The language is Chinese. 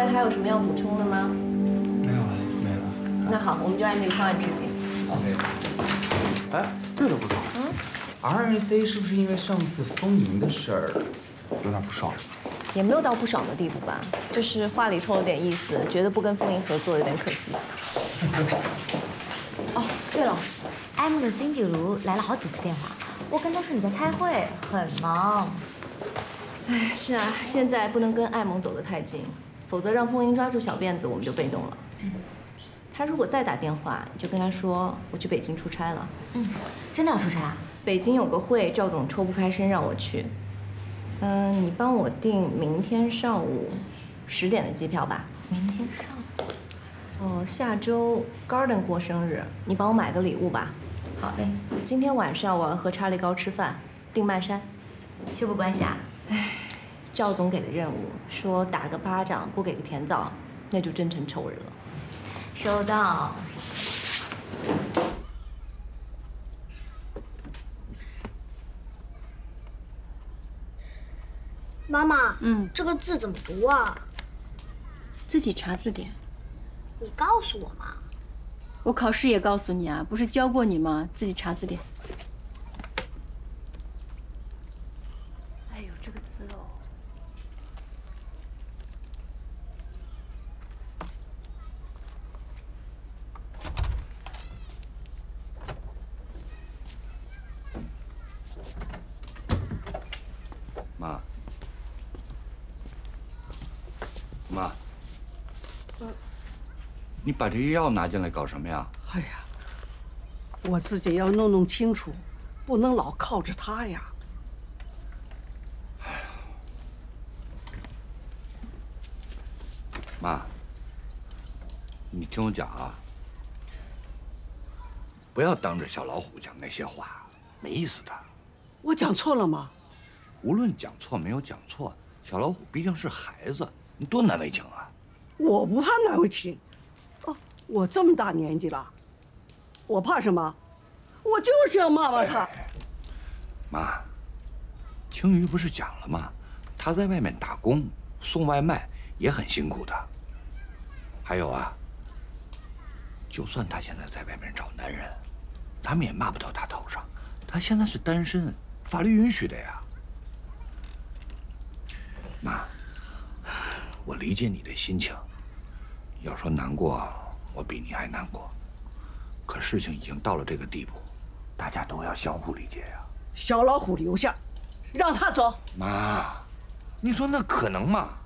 还有什么要补充的吗？ 没有了，没了。 那好，我们就按这个方案执行。 OK。哎，对了，顾总，RNC 是不是因为上次丰盈的事儿有点不爽？ 也没有到不爽的地步吧，就是话里透了点意思，觉得不跟风盈合作有点可惜。 哦，对了，M 的辛迪如来了好几次电话，我跟他说你在开会，很忙。 哎，是啊，现在不能跟艾蒙走得太近，否则让风盈抓住小辫子，我们就被动了。他如果再打电话，你就跟他说我去北京出差了。 真的要出差啊？ 北京有个会，赵总抽不开身让我去。你帮我订明天上午10点的机票吧。 明天上午。 下周 Garden 过生日，你帮我买个礼物吧。 好嘞。 今天晚上我要和查理高吃饭，订曼山。 修补关系啊？ 哎，赵总给的任务说打个巴掌不给个甜枣，那就真成仇人了。 收到。 妈妈，这个字怎么读啊？ 自己查字典。 你告诉我嘛。 我考试也告诉你啊，不是教过你吗？自己查字典。哎呦，这个字哦。 妈，妈，你把这药拿进来搞什么呀？ 哎呀，我自己要弄清楚，不能老靠着他呀。 哎呀，妈，你听我讲啊，不要当着小老虎讲那些话，没意思的。 我讲错了吗？ 无论讲错没有讲错，小老虎毕竟是孩子，你多难为情啊！ 我不怕难为情。哦，我这么大年纪了，我怕什么？我就是要骂骂他。 妈，青鱼不是讲了吗？他在外面打工送外卖也很辛苦的。还有啊，就算他现在在外面找男人，咱们也骂不到他头上。他现在是单身，法律允许的呀。妈，我理解你的心情。要说难过，我比你还难过。可事情已经到了这个地步，大家都要相互理解呀。 小老虎留下，让他走。 妈，你说那可能吗？